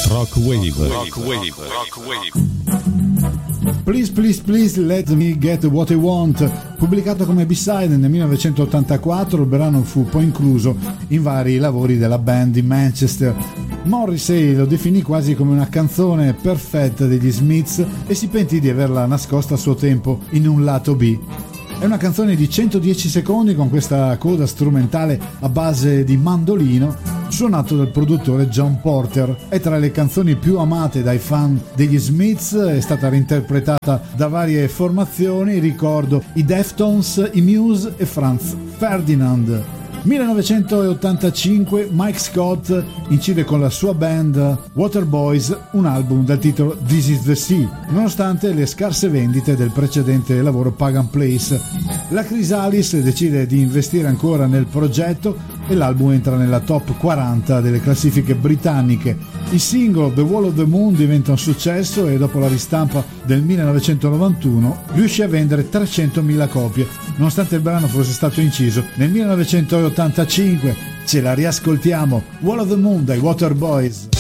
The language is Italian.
Rock Wave. Please, please, please, let me get what I want. Pubblicato come B-side nel 1984, il brano fu poi incluso in vari lavori della band di Manchester. Morrissey lo definì quasi come una canzone perfetta degli Smiths e si pentì di averla nascosta a suo tempo in un lato B. È una canzone di 110 secondi con questa coda strumentale a base di mandolino, suonato dal produttore John Porter. È tra le canzoni più amate dai fan degli Smiths, è stata reinterpretata da varie formazioni, ricordo i Deftones, i Muse e Franz Ferdinand. 1985 Mike Scott incide con la sua band Waterboys un album dal titolo This Is The Sea, nonostante le scarse vendite del precedente lavoro Pagan Place. La Chrysalis decide di investire ancora nel progetto e l'album entra nella top 40 delle classifiche britanniche. Il singolo The Wall of the Moon diventa un successo e dopo la ristampa del 1991 riuscì a vendere 300.000 copie, nonostante il brano fosse stato inciso nel 1985. Ce la riascoltiamo, Wall of the Moon dai Waterboys.